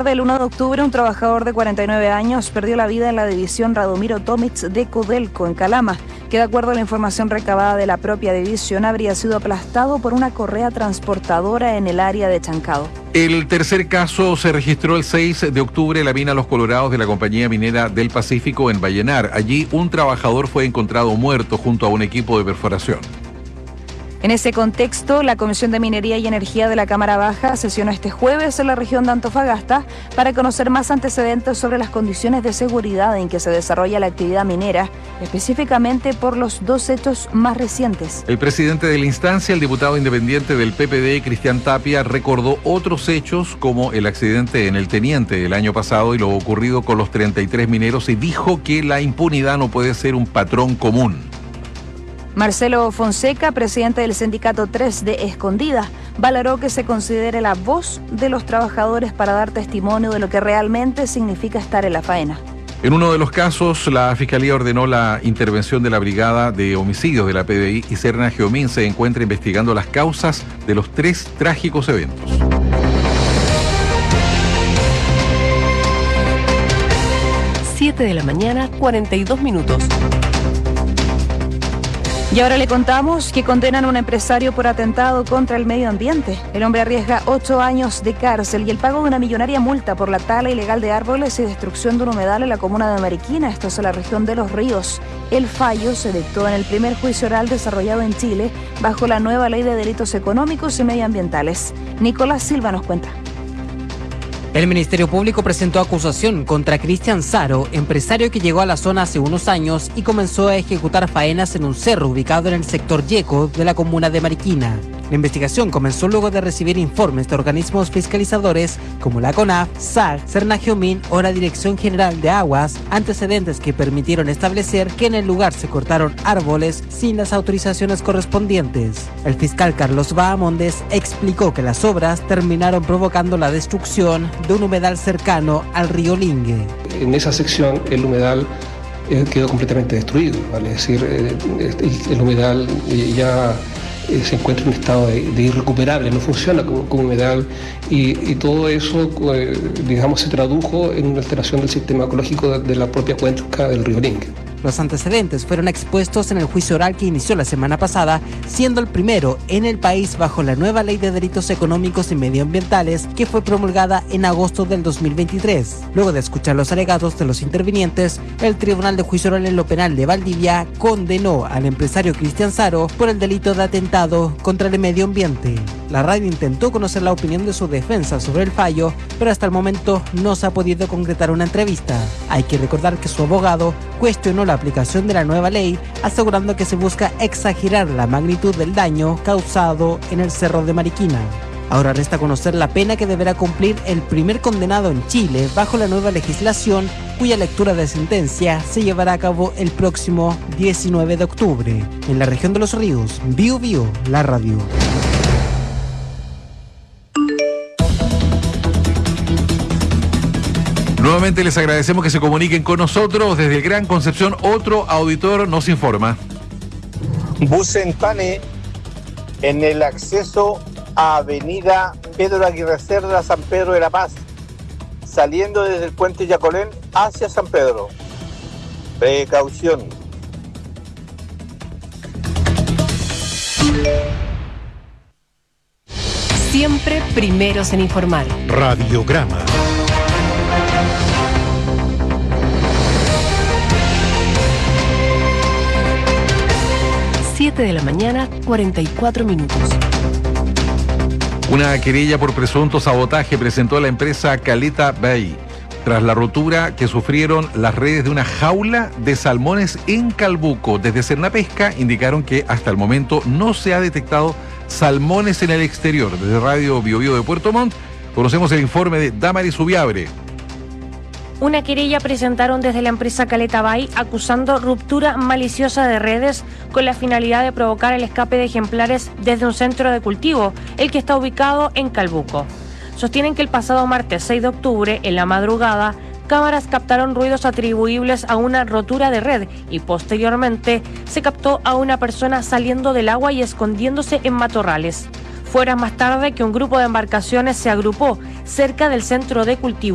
tarde del 1 de octubre, un trabajador de 49 años perdió la vida en la división Radomiro Tomic de Codelco, en Calama, que de acuerdo a la información recabada de la propia división, habría sido aplastado por una correa transportadora en el área de Chancado. El tercer caso se registró el 6 de octubre en la mina Los Colorados de la Compañía Minera del Pacífico en Vallenar. Allí un trabajador fue encontrado muerto junto a un equipo de perforación. En ese contexto, la Comisión de Minería y Energía de la Cámara Baja sesionó este jueves en la región de Antofagasta para conocer más antecedentes sobre las condiciones de seguridad en que se desarrolla la actividad minera, específicamente por los dos hechos más recientes. El presidente de la instancia, el diputado independiente del PPD, Cristian Tapia, recordó otros hechos como el accidente en el Teniente el año pasado y lo ocurrido con los 33 mineros, y dijo que la impunidad no puede ser un patrón común. Marcelo Fonseca, presidente del sindicato 3 de Escondida, valoró que se considere la voz de los trabajadores para dar testimonio de lo que realmente significa estar en la faena. En uno de los casos, la Fiscalía ordenó la intervención de la Brigada de Homicidios de la PDI y Serna Geomín se encuentra investigando las causas de los 3 trágicos eventos. Siete de la mañana, 42 minutos. Y ahora le contamos que condenan a un empresario por atentado contra el medio ambiente. El hombre arriesga 8 años de cárcel y el pago de una millonaria multa por la tala ilegal de árboles y destrucción de un humedal en la comuna de Mariquina, esto es en la región de Los Ríos. El fallo se dictó en el primer juicio oral desarrollado en Chile bajo la nueva Ley de Delitos Económicos y Medioambientales. Nicolás Silva nos cuenta. El Ministerio Público presentó acusación contra Cristian Saro, empresario que llegó a la zona hace unos años y comenzó a ejecutar faenas en un cerro ubicado en el sector Yeco de la comuna de Mariquina. La investigación comenzó luego de recibir informes de organismos fiscalizadores como la CONAF, SAG, Serna Geomín o la Dirección General de Aguas, antecedentes que permitieron establecer que en el lugar se cortaron árboles sin las autorizaciones correspondientes. El fiscal Carlos Bahamondes explicó que las obras terminaron provocando la destrucción de un humedal cercano al río Lingue. En esa sección el humedal quedó completamente destruido, ¿vale? Es decir, el humedal ya se encuentra en un estado de irrecuperable, no funciona como humedal y todo eso, digamos, se tradujo en una alteración del sistema ecológico de la propia cuenca del río Lingue. Los antecedentes fueron expuestos en el juicio oral que inició la semana pasada, siendo el primero en el país bajo la nueva Ley de Delitos Económicos y Medioambientales que fue promulgada en agosto del 2023. Luego de escuchar los alegatos de los intervinientes, el Tribunal de Juicio Oral en lo Penal de Valdivia condenó al empresario Cristian Saro por el delito de atentado contra el medio ambiente. La radio intentó conocer la opinión de su defensa sobre el fallo, pero hasta el momento no se ha podido concretar una entrevista. Hay que recordar que su abogado cuestionó la aplicación de la nueva ley, asegurando que se busca exagerar la magnitud del daño causado en el Cerro de Mariquina. Ahora resta conocer la pena que deberá cumplir el primer condenado en Chile bajo la nueva legislación, cuya lectura de sentencia se llevará a cabo el próximo 19 de octubre. En la región de Los Ríos, Bio Bio, la radio. Nuevamente les agradecemos que se comuniquen con nosotros. Desde el Gran Concepción, otro auditor nos informa. Bus en Pane en el acceso a Avenida Pedro Aguirre Cerda, San Pedro de la Paz, saliendo desde el puente Yacolén hacia San Pedro. Precaución. Siempre primeros en informar. Radiograma. Siete de la mañana, 44 minutos. Una querella por presunto sabotaje presentó a la empresa Caleta Bay tras la rotura que sufrieron las redes de una jaula de salmones en Calbuco. Desde Cernapesca indicaron que hasta el momento no se ha detectado salmones en el exterior. Desde Radio Bio Bio de Puerto Montt conocemos el informe de Damaris Ubiabre. Una querella presentaron desde la empresa Caleta Bay acusando ruptura maliciosa de redes con la finalidad de provocar el escape de ejemplares desde un centro de cultivo, el que está ubicado en Calbuco. Sostienen que el pasado martes 6 de octubre, en la madrugada, cámaras captaron ruidos atribuibles a una rotura de red y posteriormente se captó a una persona saliendo del agua y escondiéndose en matorrales. Fue horas más tarde que un grupo de embarcaciones se agrupó cerca del centro de cultivo